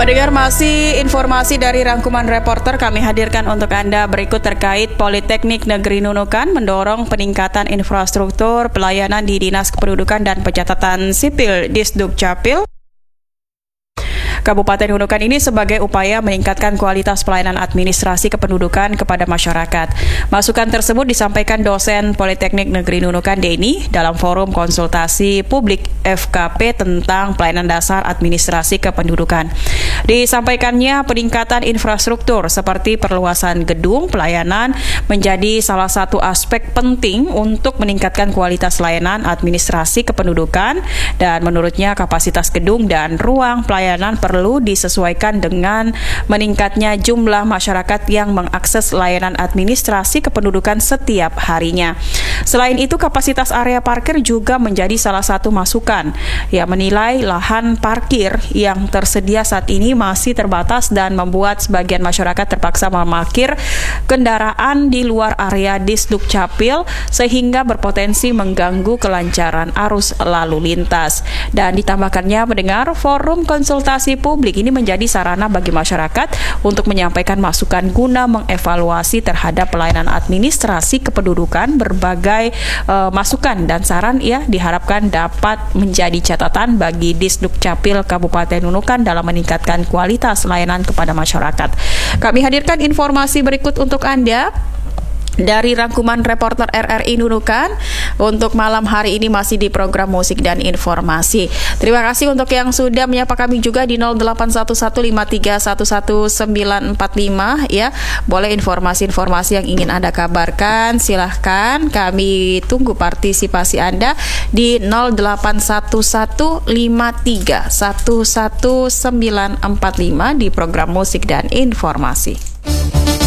Pendengar, masih informasi dari rangkuman reporter kami hadirkan untuk Anda berikut terkait Politeknik Negeri Nunukan mendorong peningkatan infrastruktur pelayanan di Dinas Kependudukan dan Pencatatan Sipil Disdukcapil Kabupaten Nunukan ini sebagai upaya meningkatkan kualitas pelayanan administrasi kependudukan kepada masyarakat. Masukan tersebut disampaikan dosen Politeknik Negeri Nunukan Denny dalam forum konsultasi publik FKP tentang pelayanan dasar administrasi kependudukan. Disampaikannya peningkatan infrastruktur seperti perluasan gedung pelayanan menjadi salah satu aspek penting untuk meningkatkan kualitas layanan administrasi kependudukan, dan menurutnya kapasitas gedung dan ruang pelayanan perlu disesuaikan dengan meningkatnya jumlah masyarakat yang mengakses layanan administrasi kependudukan setiap harinya. Selain itu, kapasitas area parkir juga menjadi salah satu masukan. Ia menilai lahan parkir yang tersedia saat ini masih terbatas dan membuat sebagian masyarakat terpaksa memarkir kendaraan di luar area Disdukcapil sehingga berpotensi mengganggu kelancaran arus lalu lintas. Dan ditambahkannya, mendengar forum konsultasi publik ini menjadi sarana bagi masyarakat untuk menyampaikan masukan guna mengevaluasi terhadap pelayanan administrasi kependudukan. Berbagai masukan dan saran diharapkan dapat menjadi catatan bagi Disdukcapil Kabupaten Nunukan dalam meningkatkan kualitas layanan kepada masyarakat. Kami hadirkan informasi berikut untuk Anda dari rangkuman reporter RRI Nunukan untuk malam hari ini, masih di program musik dan informasi. Terima kasih untuk yang sudah menyapa kami juga di 081153111945 ya. Boleh informasi-informasi yang ingin Anda kabarkan, silahkan, kami tunggu partisipasi Anda di 081153111945 di program musik dan informasi.